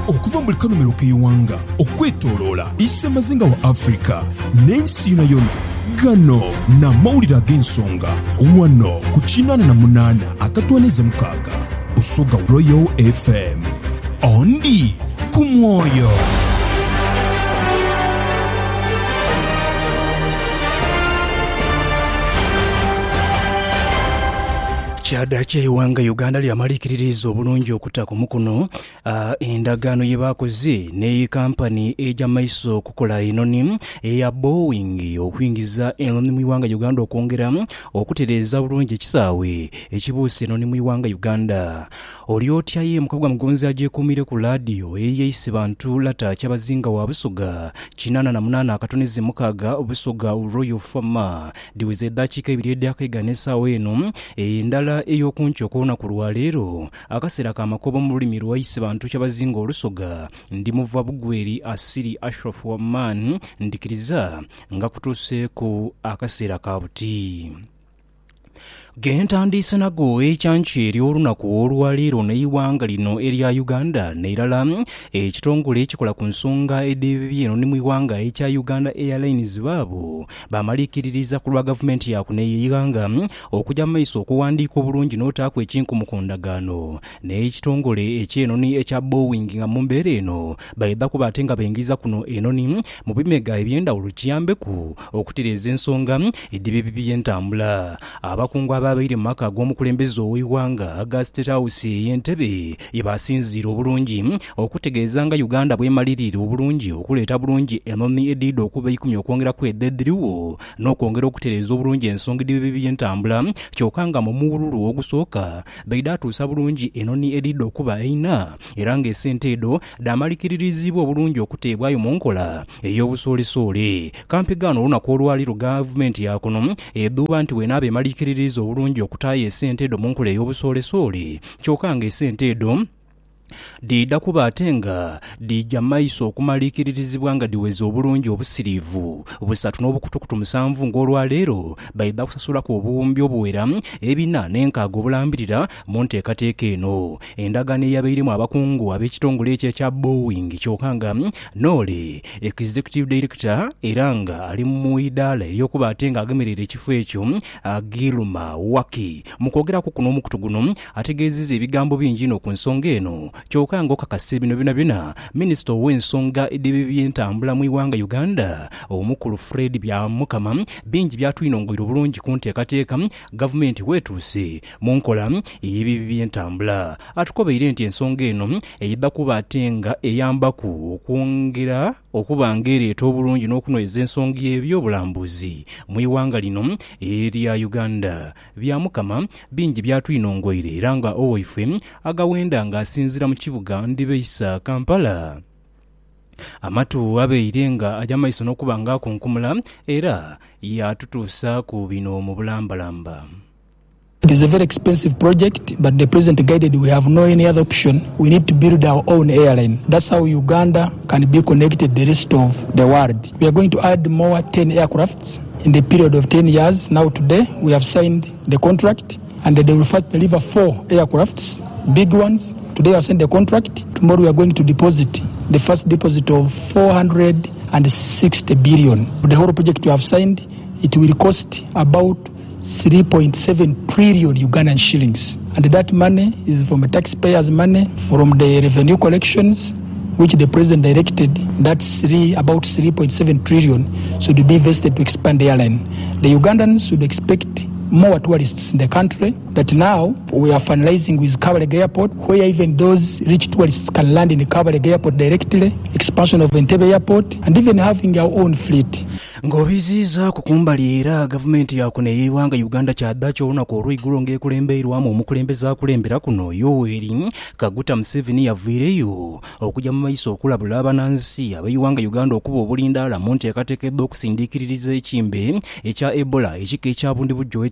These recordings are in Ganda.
okuva mu kanomero k'eiwanga okwetooloola issemazinga wa Afrika n'ensi yonna gano n'amawulire ag'ensonga wano ku 88.6 Busoga Royal FM ondi ku mwoyo. Kyada ky'eiwanga Uganda lyamalikiririza obulungi okutako mukuno endagaano ye bakoze ne kampani eja maiso okukola enoni eya Boeing okuyingiza enoni mu iwanga Uganda okwongera okutereeza bulungi ekisaawe ekibuuse enoni mu iwanga Uganda. Oli otya ye mukabwa mugonzi ajekumire ku radio eyeyise bantu lata kyabazinga wa Busoga 88.6 Busoga Royal Farmer diweze dakiika 2 akaganesa weno endala eyokuncho kuona ku lwaleero akasera kamakobo mu lulimi lwayise bantu kyabazinga olusoga ndi muva bugweri asiri Ashraf Waman ndikiriza nga kutuse ku akasera ka buti. Gentandise nago ekyankyeri olunaku olwaleero neiwanga lino erya Uganda neirala ekitongole ekikola ku nsonga edebye eno mu iwanga ekya Uganda Airlines baabo bamalikiririza ku lwa gavumenti yaku neiwanga okujja maiso okuwandiika obulungi n'otaako ekinku mu kondagaano n'ekitongole eky'enoni ekya Boeing nga mu mbeera eno bayidda kuba ate nga bengiza kuno enoni mu bimega ebyendawulo kiyambeku okutereeza ensonga edibye by'entambula. Abakungu ababeire mu maka ag'omukulembeze ow'eiwanga aga State House y'Entebbe yebasinziira obulungi okutegeeza nga Uganda bwemalirira obulungi okuleeta bulungi enoni eddiida okuba 10 okwongera ku eddediriwo n'okwongera okutereeza obulungi ensonga edibye by'entambula kyokka nga mu muwululu ogusooka baida atuusa bulungi enoni eddiida okuba 4 era ng'esente edo damalikiririzibwa obulungi okuteebwayo mu nkola ey'obusoolesole. Kampigaano olunaku olwaliro gavumenti yakuno edduuba nti wenaaba emalikiririza obulungi okutaaya esente edo mu nkola ey'obusoolesole kyokka nga esente edo dida kuba atenga dijja maiso okumalikiririzibwa nga diweze obulungi obusirivu obusatu n'obukutukutu 7 ng'olwaleero bayidda kusasula ku obuwumbi obuwera 4 obulambirira mu nteekateeka eno. Endagaano eyabairemu abakungu ab'ekitongole ekyo ekya Boeing kyokka nga Nole Executive Director era nga ali mu idaala ery'okuba atenga agemerera ekifo ekyo Gilma Waki mu kwogeraku kuno omukutu guno ategeezezza ebigambo bingi ino ku nsonga eno kyokka nga okakase bino byonna minisita ow'ensonga edibye by'entambula mu iwanga Uganda omukulu Fred Byamukama bingi byatwinongera obulungi ku nteekateeka gavumenti weetuuse mu nkola ey'ebibye by'entambula. Atukobeire nti ensonga eno eyidda kuba ate nga eyambaku okwongera okuba ng'ereeta obulungi n'okunyweza ensonga y'ebyobulambuzi mu iwanga lino erya Uganda. Byamukama bingi byatwinongera era nga owaife agawenda ng'asinzira mu kibuga ndibeisa Kampala amatu abeire nga ajja maiso n'okuba ng'akunkumula era yatutuusa ku bino mu bulambalamba. It is a very expensive project, but the president guided we have no any other option. We need to build our own airline. That's how Uganda can be connected to the rest of the world. We are going to add more 10 aircrafts in the period of 10 years. Now today we have signed the contract and they will first deliver 4 aircrafts, big ones. Today we have signed the contract. Tomorrow we are going to deposit the first deposit of 460 billion. The whole project we have signed, it will cost about 3.7 trillion Ugandan shillings. And that money is from the taxpayers' money, from the revenue collections, which the president directed. That's about 3.7 trillion should be invested to expand the airline. The Ugandans should expect more tourists in the country. That now we are finalizing with Kabalega Airport, where even those rich tourists can land in the Kabalega Airport directly, expansion of Entebbe Airport, and even having our own fleet. Ngobiziza kukumbali era gavumenti yakune yeiwanga Uganda kyaddacho olunaku olw'eggulu ng'ekulemberwamu omukulembeze akulembera kuno Yoweri Kaguta Museveni yaviireyo okujja mu maiso okulabula abanansi ab'eiwanga Uganda okuba obulindaala mu nteekateeka okusindiikiririza ekimbe ekya Ebola ekika ekyabundi bujjo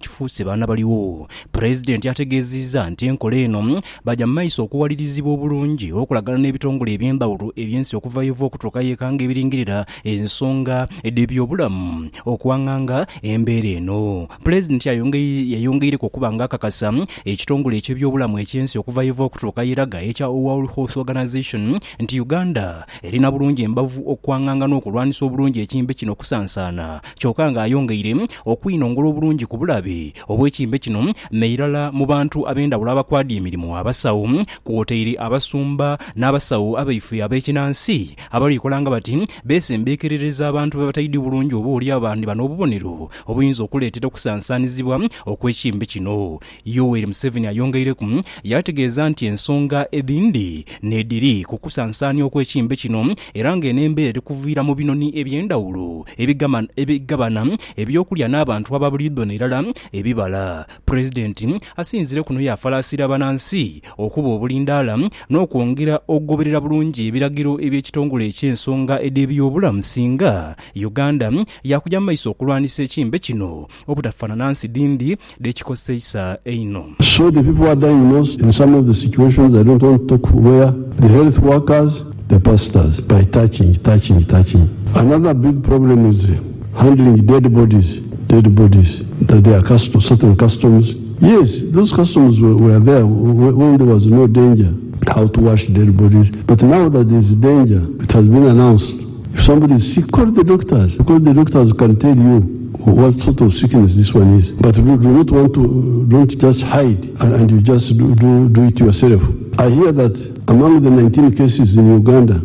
kifuuse baana baliwo. President yategeezezza nti enkola eno bajja mu maaso okuwalirizibwa obulungi okulagana n'ebitongole eby'endawulo eby'ensi okuva yiva okutuuka yeekanga ebiringirira ensonga ed'ebyobulamu okuwaŋŋanga embeera eno. President yayongeireko okuba nga akakasa ekitongole eky'ebyobulamu eky'ensi okuva yiva okutuuka yeeraga ekya World Health Organization nti Uganda erina bulungi embavu okuwaŋŋanga n'okulwanisa obulungi ekimbe kino okusansaana. Kyokka ng'ayongeire okwinongola obulungi ku bulabe obw'ekimbe kino n'erala mu bantu ab'endawulo abakwadi emirimu, abasawo, kwoteeri, abasumba n'abasawo abaife ab'ekinansi abalikolanga bati beesembeekerereza abantu bebatayidde bulungi oba oli abandi bano obubonero obuyinza okuleetera okusansaanizibwa okw'ekimbe kino. Yoweri Museveni ayongeireku yategeeza nti ensonga edindi n'ediri ku kusansaanya okw'ekimbe kino era ng'enembeera erikuviira mu binoni eby'endawulo ebigabana ebyokulya n'abantu ababuliddo n'erala ebibala. Pulezidenti asinzire kuno yafalaasira banansi okuba obulindaala n'okwongera okugoberera bulungi ebiragiro eby'ekitongole eky'ensonga ed'ebyobulamu singa Uganda yakujja mu maaso okulwanisa ekimbe kino obutafaanana nsi dindi d'ekikoseisa eino. So the people are diagnosed in some of the situations. I don't want to talk where the health workers, the pastors, by touching. Another big problem is handling dead bodies, that there are certain customs. Yes, those customs were there when there was no danger, how to wash dead bodies. But now that there is danger, it has been announced. If somebody is sick, call the doctors, because the doctors can tell you what sort of sickness this one is. But we do not want to, don't just hide and you just do it yourself. I hear that among the 19 cases in Uganda,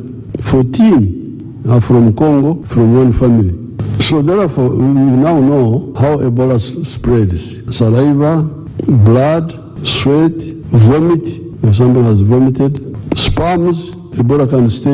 14 are from Congo, from one family. So therefore, we now know how Ebola spreads. Saliva, blood, sweat, vomit, if somebody has vomited, sperms. Ebola can stay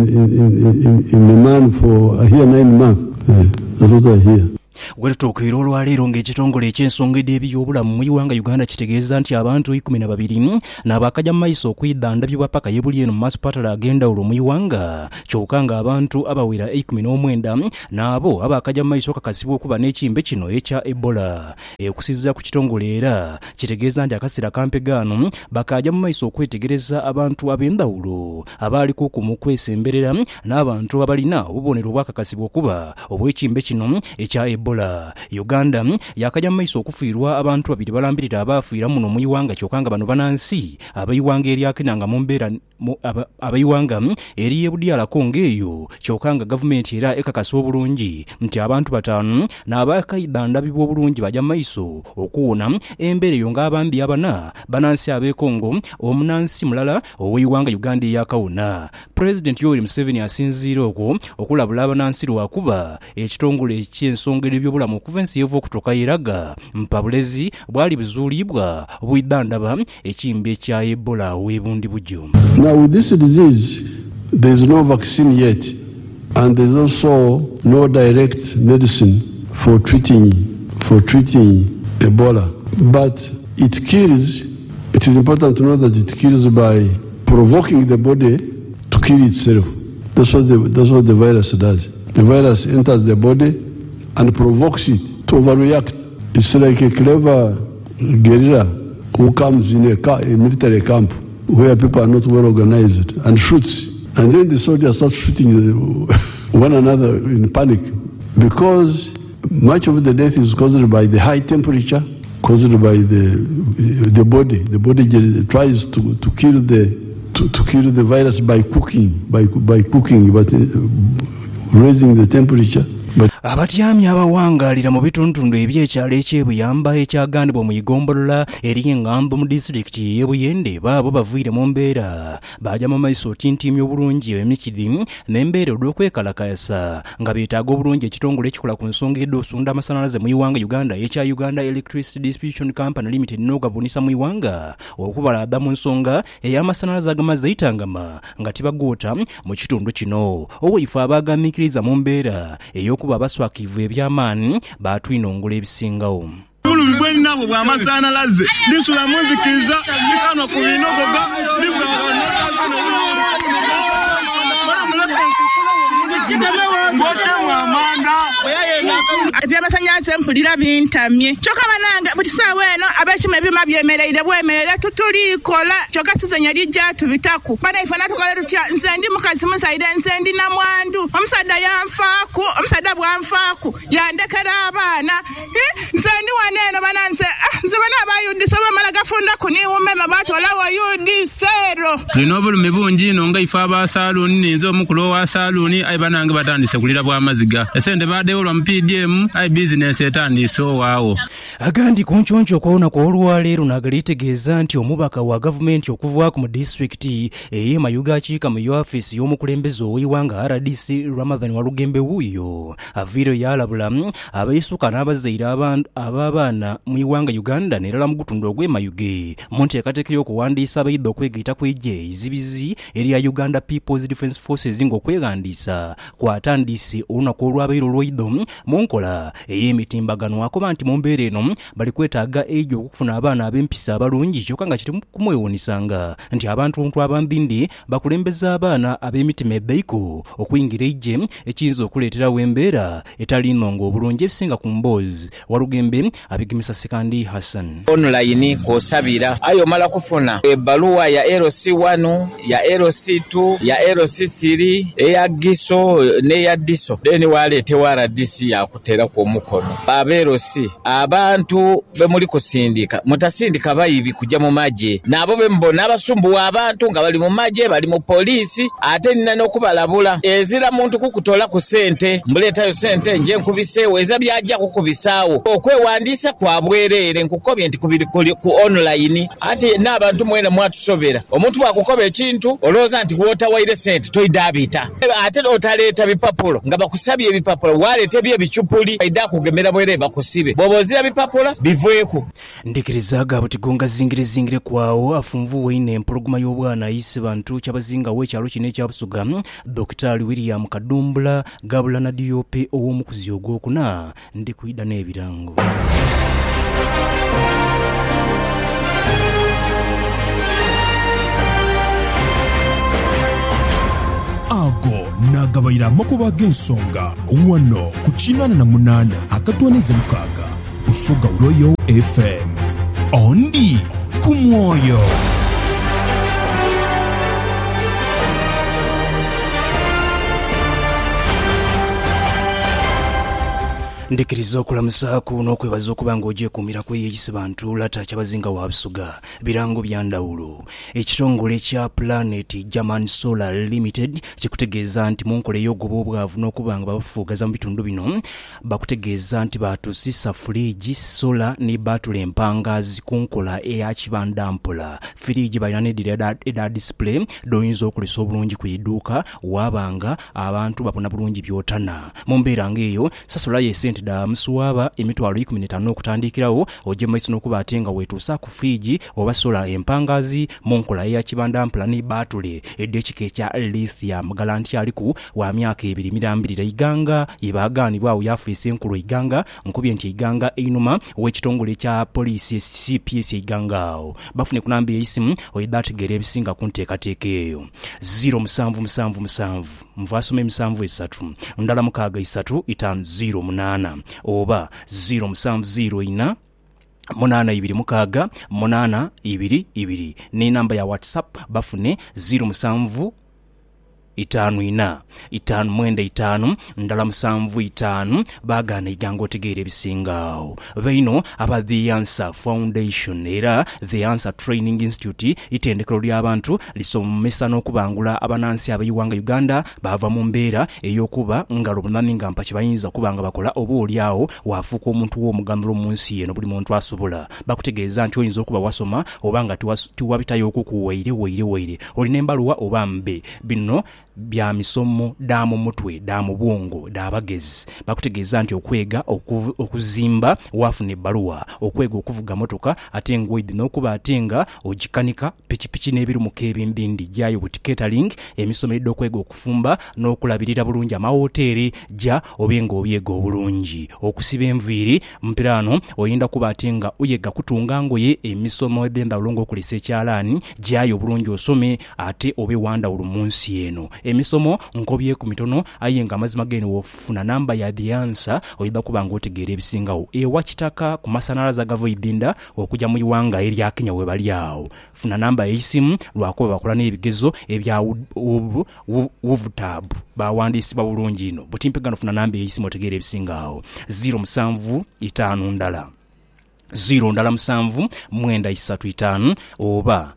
in the man for 9 months. That's what I hear. Wetutuukira olwaleero ng'ekitongole eky'ensonga ed'ebyobulamu mu iwanga Uganda kitegeeza nti abantu 12 n'abakajja mu maaso okwidandabibwa paka yebuli eno mu masipatala ag'endawulo mu iwanga. Kyokka ng'abantu abawera 19 n'abo abakajja mu maaso kakasibwa okuba n'ekimbe kino ekya Ebola. Ekusizza ku kitongole era kitegeeza nti akaseera kampegaano bakajja mu maaso okwetegereza abantu ab'endawulo abaaliko ku kwesemberera n'abantu abalina obubonero obwakakasibwa okuba obw'ekimbe kino ekya Ebola. Uganda yakajja mu maaso okufiirwa abantu 2 balambirira abaafiira muno mu iwanga. Kyokka nga bano banansi abayiwanga eryakinanga mu mbeera abayiwanga eri ebudyalako ng'eyo. Kyokka nga gavumenti era ekakasa obulungi nti abantu 5 n'abakayidandabibwa obulungi bajja mu maaso okuwona embeera eyo ng'abambi 4 banansi ab'ekongo, omunansi mulala ow'iwanga Uganda eyakawona. President Yoweri Museveni asinziira okwo okulabula abanansi lwakuba ekitongole eky'ensonga ebyobulamu okuva ensi y'eva okutuuka yeeraga mpabulezi bwali buzuulibwa bwidandaba ekimbe ekya Ebola w'ebundi bujjo. Now with this disease, there is no vaccine yet, and there is also no direct medicine for treating Ebola. But it kills. It is important to know that it kills by provoking the body to kill itself. That's what the virus does. The virus enters the body and provokes it to overreact. It's like a clever guerrilla who comes in a military camp where people are not well organized and shoots. And then the soldiers start shooting one another in panic because much of the death is caused by the high temperature, caused by the body. The body tries to kill the virus by cooking, but raising the temperature. Abatyami abawangaalira mu bitundu eby'ekyalo ekyebuyamba ekyagandibwa mu igombolola eri engambo mu disitulikiti y'ebuyende baabo baviire mu mbeera bajja mu maaso otintimya obulungi emikidi n'embeera olw'okwekalakasa nga beetaaga obulungi ekitongole ekikola ku nsonga ed'osunda amasanalaze mu iwanga Uganda ekya Uganda Electricity Distribution Company Limited n'ogabunisa mu iwanga okubalada mu nsonga ey'amasanalaze agamaze eitangama nga tibagoota mu kitundu kino. Obwaife abaagamiikiriza mu mbeera ey'okuba abaswakivu eby'amaanyi batwinongola ebisingawo. Bulu bweni nabo bwa masanalaze lisula munzikiza likano ku binogoga libwa byanze mpulira bintamye kyokka banange buli ssaawa eno ab'ekima ebyuma byemereire bwemerere tutulikola kyokka sizenya lijja tubitaku bana ife natukole tutya nze ndi mukazi muzaire nze ndi namwandu omusadde yanfaako omusadde bwanfaako yandekera abaana nze ndi waneeno bana nze bana abayudisa bamala gafunda kuniwumema batolawo yudisero tulina obulumi bungi ino nga ife abasaluuni ninza omukulu owa saluuni ayi banange batandise kulira bw'amaziga esente baddewo lwa mu PDM ayi bizinesi etandise owaawo agandi ku nconco kw'olunaku olwaleero nagalitegeeza nti omubaka wa gavumenti okuvaako mu disitulikiti ey'emayuga akiika mu yafisi y'omukulembeze ow'eiwanga RDC Ramadhan Walugembe wuuyo aviiro yalabula abaisuka n'abazaire ab'abaana mu iwanga Uganda n'erala mu gutundu ogw'emayuge mu nteekateeka y'okuwandiisa abayidde okwegaita kw'eggye ezibizi erya Uganda People's Defence Forces ng'okwegandiisa kwatandise olunaku olw'abairo olw'oiddo mu nkola ey'emitimbagano akoba nti mu mbeera eno bali kwetaaga ejo okufuna abaana ab'empisa abalungi kyokka nga kiri kumwewonisanga nti abantu abambindi bakulembeza abaana ab'emitima ebbeiko okuyingira ejje ekiyinza okuleeterawo embeera etali nnongo obulungi ebisinga ku mboozi Walugembe abigimisa Sekandi Hassan online kosabira ayo mala kufuna ebbaluwa ya LC1 ya LC2 ya LC3 eya giso ne ya diso deni walete wara DC ya kutera ku mukono aberosi abantu bemuli kusindika mutasindika bayibi kujja mu maje nabo bembona abasumbu abantu nga bali mu maje bali mu polisi ate nina n'okubalabula ezira muntu kukutola ku sente mbuletayo sente nje nkubise weza byajja kukubisaawo okwewandiisa kwa bwerere nkukobye nti kubiri ku online ate n'abantu mwena mwatusobera omuntu bwakukoba ekintu olooza nti gwotawaire sente toidabita ate otaleeta bipapulo nga bakusabye ebipapulo waleeta by'ebicupuli aida kugemera bwere bakusibe bobozira bipapula biveeko ndikiriza gabo tigonga zingire kwawo afunvuwe ine empologoma y'obwana ayise bantu kyabazinga w'ekyalo kino ekyabusuga Dr. William Kadumbula gabula na DOP ow'omukuzi ogwokuna ndi kuyida n'ebirango ago nagabayira amakuba g'ensonga wano ku 88 akatwanize mukaga Busoga Royal FM ondi ku mwoyo ndikiriza okulamusa kuno okwebaza okuba ng'oje kumira kweyeyisa bantu lata kyabazinga wa Busoga birango bya ndawulo ekitongole kya Planet German Solar Limited kikutegeeza nti mu nkola ey'ogoba obwavu n'okuba nga babafuugaza mu bitundu bino bakutegeeza nti batusisa fridge solar ne batula empangazi ku nkola eya kibanda mpola fridge balina n'edda display doyinza okulesa obulungi ku idduuka wabanga abantu bapona bulungi byotana mu mbeera ng'eyo sasula yesente da msuwaba emitwalo 15 okutandikirawo oje maiso n'okuba ate nga weetuusa ku fridge oba solar empangazi mu nkola eya kibanda mpula ne batule eddekika ekya lithium galanti aliku wa myaka 2 iganga yebagaanibwa awo yafuisa enkulu iganga nkubye nti iganga einuma w'ekitongole kya poliisi CPS iganga awo bafune kunamba eyisimu oyidategera ebisinga ku nteekateeka eyo 0777 mvasome 73 ndala mukaga 3 oba 0704 826 822 ne namba ya WhatsApp bafune 07 5 ndala 75 bagana iganga otegeera ebisingawo baino aba The Answer Foundation era The Answer Training Institute itendekero ly'abantu lisomesa n'okubangula abanansi abayiwanga Uganda bava mu mbeera ey'okuba ngalo bunani nga mpa kibayinza kubanga bakola oba olyawo waafuuka omuntu w'omugandulo mu nsi eno buli muntu asobola bakutegeeza nti oyinza okuba wasoma oba nga tiwabitayo okukuweire olina embaluwa oba mbe bino bya misomo damu mutwe damu bwongo dabagezi bakutegeeza nti okwega okuzimba wafune baluwa okwega okuvuga motoka atenga oidi n'okuba atenga ogikanika pichipichi n'ebirumuka ebindindi jayo buti catering emisomo eddo okwega okufumba n'okulabirira bulungi amahoteri ja obenga obyega obulungi okusiba enviiri mpirano oyinda kuba atenga uyega kutunga ngoye emisomo ebenda bulungi okulisa ekyalaani jayo bulungi osome ate obe wanda ulumunsi eno emisomo nkobye ku mitono ayenga amazima gene wofuna namba ya the answer oyida kubanga otegeera ebisingawo ewa kitaka ku masanalaza gavoidinda okujja mu iwanga erya Kenya we bali awo funa namba y'esimu lwako bakola n'ebigezo ebya Wuvutabu bawandiisibwa bulungi ino Butimpegano funa namba y'esimu otegeera ebisingawo 0755 ndala 0 7 oba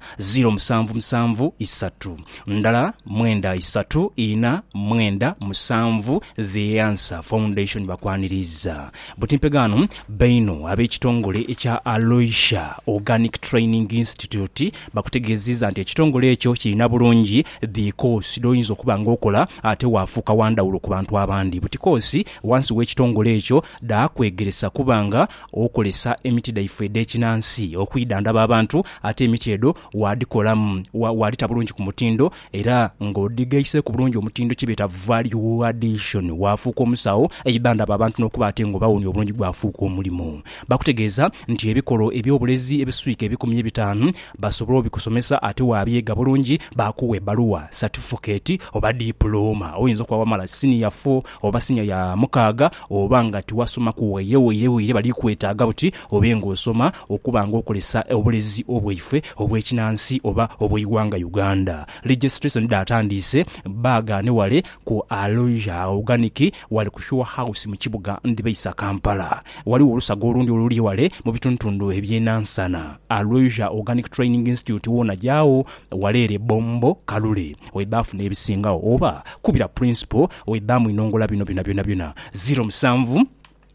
077 ndala 93 ina 97 the answer foundation bakwaniriza Butimpegano Baino ab'ekitongole ekya Aloysia Organic Training Institute bakutegeezizza nti ekitongole ekyo kirina bulungi the course doyinza okuba ng'okola ate waafuuka wandawulo ku bantu abandi buti course wansi w'ekitongole ekyo daakwegeresa kubanga okolesa emiti daifu edekinansi okwidandaba abantu ate emiti edo wadita bulungi ku mutindo era ng'odigaise ku bulungi omutindo kibeta value addition waafuuka omusawo eyidandaba abantu n'okuba ate ngo bawunya obulungi bwafuuka omulimu bakutegeeza nti ebikolo eby'obulezi ebiswika 15 basobola obikusomesa ate waabyega bulungi bakuwa ebbaluwa certificate oba diploma oyinza okuba wamala senior 4 oba senior ya 6 oba nga tiwasoma kuweyeweire bali kwetaaga buti obenga osoma okuba ng'okolesa obulezi obwaife obw'ekinansi oba obw'eiwanga Uganda registration datandise baagaane wale ku Aloysia Organic wali ku Shore House mu kibuga Ndibeisa Kampala wali olusago olundi oluli wale mu bituntundu ebyenansana Aloysia Organic Training Institute wona jaawo waleere bombo kalule webafu n'ebisingawo oba kubira principal webamu inongola bino byonna 0750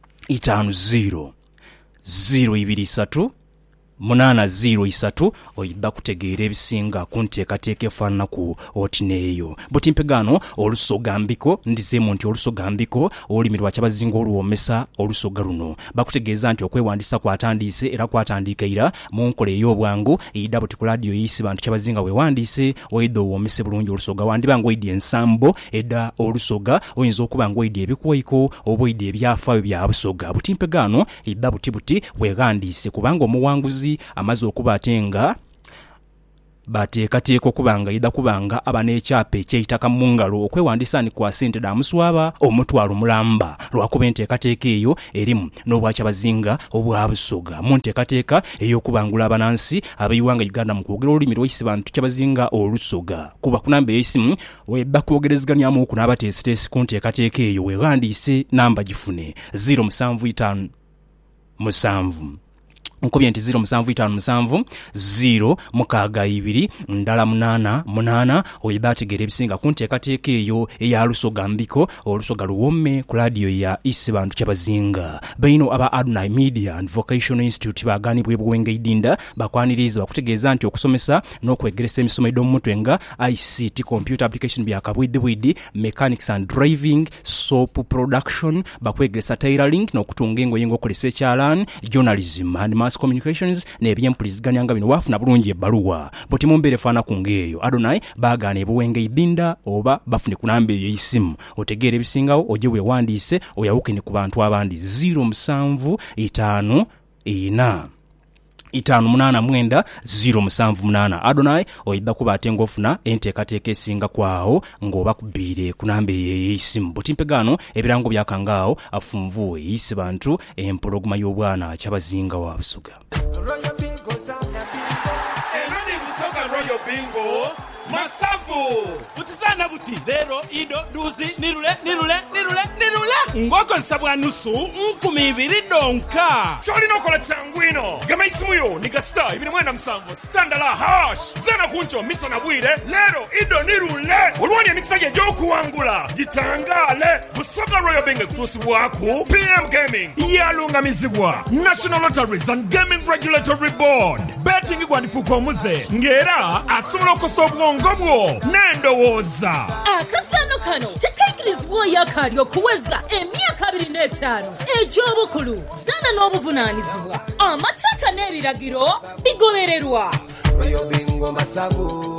023 803 oyidda kutegeera ebisinga kunteekateeka efaanana ku otineeyo Butimpegano olusogambiko ndizemu nti olusogambiko olulimi lwa Kyabazinga oluwomesa olusoga luno bakutegeeza nti okwewandiisa kwatandiise era kwatandiikira mu nkola ey'obwangu eyidda buti ku laadiyo y'isi bantu Kyabazinga wewandiise oyidde owomese bulungi olusoga wandibanga oyidde ensambo edda olusoga oyinza okuba ng'oyidde ebikuwaiko oba oyidde ebyafaayo bya busoga Butimpegano eyidda buti wewandiise kubanga omuwanguzi amaze okuba atenga bateekateeka okubanga yida kubanga abanekyapa eky'eitaka mu ngalo okwewandiisa ni kwa ssente damuswaba omutwalo mulamba lwakuba enteekateeka eyo erimu n'obwakyabazinga obwa busoga mu nteekateeka ey'okubangula abanansi ab'eiwanga Uganda mu kwogera olulimi lw'eyisi bantu Kyabazinga olusoga kuba ku namba ey'essimu webba kwogerezganyamu ku n'abateesiteesi ku nteekateeka eyo wewandiise namba gifune 075 nkobye nti 0757 062 ndala 88 oyeba ategeera ebisinga ku nteekateeka eyo eya lusoga mbiko olusoga luwome ku laadiyo ya isi bantu Kyabazinga baino aba Adonai Media and Vocational Institute baganibwa ebuwenge idinda bakwaniriza bakutegeeza nti okusomesa n'okwegeresa emisomo ed'omutwe nga ICT computer application byakabwidibwidi mechanics and driving soap production bakwegeresa tailoring n'okutunga engoye ng'okolesa ekyalaani journalism and mass communications n'ebyempuliziganya nga bino wafuna bulungi ebbaluwa boti mumbere faana ku ngeeyo Adonai baagaana ebuwenge idinda oba bafune ku namba eyo y'essimu otegeera ebisingawo ojje weewandiise oyawukene ku bantu abandi 075 589 078 Adonai oyidda kuba ate ng'ofuna enteekateeka esinga kwawo ng'oba kubbiire ku namba ey'essimu Butimpegano ebirango byakangaawo afunvuwe eyisi bantu empologoma y'obwana Kyabazinga wa busoga Royal Bingo Masavu Butisana buti Vero Ido Duzi Nirule Ngoko nsabwa nusu 2,000 donka Choli nokola changwino Gama isimuyo Nika star Ibini mwenda msambo Standala hash Zana kuncho Misa na bwire Lero Ido Nirule Uruwani ya mikisage Joku wangula Jitangale Busoga Royal Bingo Kutusi waku PM Gaming Yalunga mizibwa National Lotteries and Gaming Regulatory Board Betting igwandifuko muze Ngera Asumula kosobwongo bwo Nendowoza Akasano kano tekaikirizibwa yakalyo kuweza emyaka 25 eky'obukulu zana n'obuvunaanyizibwa amateeka n'ebiragiro bigobererwa Royal Bingo Masago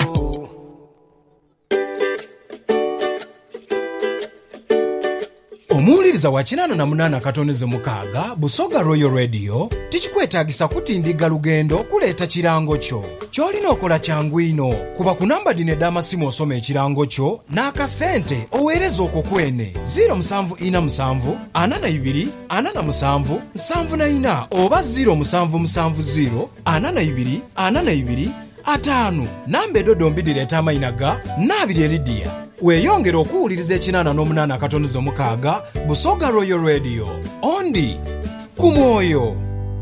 omuwuliriza wa 88.6 Busoga Royal Radio tikikwetaagisa kutindiga lugendo kuleeta kirango kyo. Kyolina okola kyangu ino kuba ku namba dino ed'amasimu osoma ekirango kyo n'akasente oweereza okwo kwene 0747 42 47 74 oba 0770 42 42 5 namba edodo mbidireeta amayina ga Naabiri Lydia. Weeyongera okuwuliriza 88.6 Busoga Royal Radio. Ondi ku mwoyo.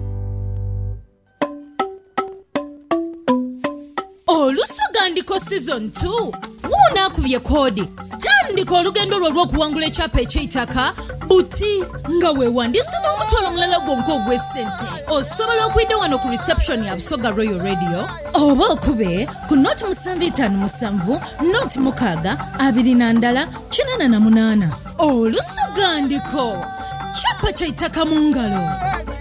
Olusoga ndiko season 2 wunaakubye koodi tandika olugendo lwo lw'okuwangula ekyapa eky'eitaka buti nga weewandiisa n'omutwalo omulala gwonka ogw'essente. Osobola okuyita wano ku reception ya Busoga Royal Radio oba okube ku noti 757 noti 6 Olusoga ndiko kyapa ky'eitaka mu ngalo.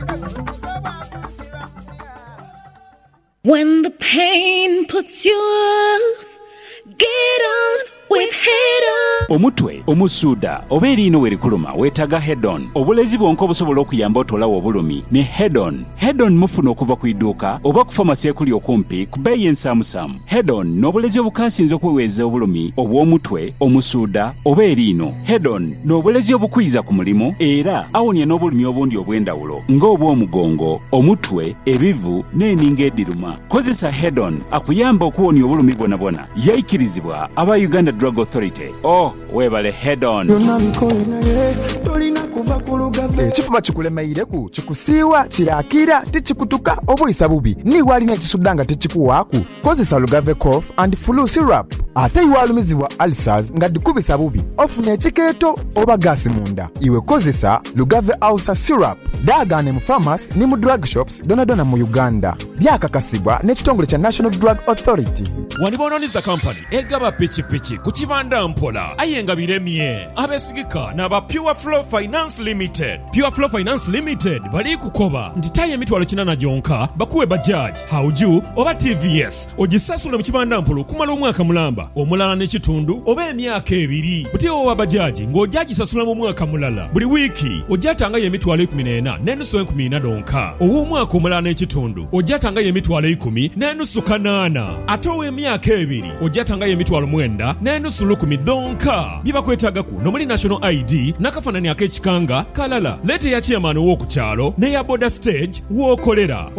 When the pain puts you off, get on with Head-On. Omutwe, omusuuda, oba eriino werikuluma weetaga Head-On. Obulezi bwonka obusobola okuyamba otolawo obulumi ne Head-On. Head-On mufuna okuva ku idduuka oba ku famasi ekuli okumpi ku bbeeyi ensaamusaamu. Head-On n'obulezi obukaasinze okuweweeza obulumi obw'omutwe, omusuuda oba eriino. Head-On n'obulezi obukwiza ku mulimu era awonya n'obulumi obundi obw'endawulo ng'obw'omugongo, omutwe, ebivu n'eninga ediruma. Kozesa Head-On akuyamba okuwonya obulumi bwonabwona. Yayikirizibwa aba Uganda Drug Authority. Webale Head-On. Ekifuba kikulemeireku kikusiiwa kirakira tikikutuka obuyisa bubi niwalina ekisuddanga tekikuwaaku kozesa Lugave Cough and Flu Syrup. Ate iwalumizibwa ulcers nga dikubisa bubi ofuna ekikeeto oba gaasi munda iwe kozesa Lugave Ulcer Syrup. Daagane mu pharmacy ne mu drug shops donadona mu Uganda. Byakakasibwa n'ekitongole kya National Drug Authority. Wanibonaniza company egaba pichi ku kibanda mpola ayenga biremye abesigika n'aba Pure Flow Finance Limited. Pure Flow Finance Limited bali kukoba nditaye emitwalo 8 gyonka bakuwe bajaji hauju oba TVS ogisasule mu kibanda mpolo kumala omwaka mulamba omulala n'ekitundu oba emyaka 2 butiwo wa bajaji ng'ojaji sasula mu mwaka mulala buli wiki ojatanga emitwalo 14 n'enusu 10 donka ow'omwaka omulala n'ekitundu ojatanga emitwalo 10 n'enusu 8 ate ow'emyaka 2 ojatanga emitwalo 9 n'enusu 10 donka bibakwetagaku nomuli National ID n'akafanani ak'ekikanga kalala lete ya chairman w'okukyalo ne ya border stage w'okolera.